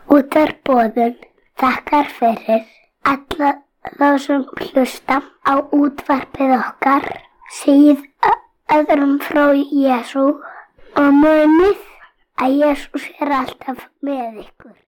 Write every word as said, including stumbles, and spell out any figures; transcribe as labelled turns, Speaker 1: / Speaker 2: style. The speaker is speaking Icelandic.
Speaker 1: Útvarpsboðun þakkar fyrir alla þá sem hlusta á útvarpið okkar, segið öðrum frá Jesú og munið að Jesús er alltaf með ykkur.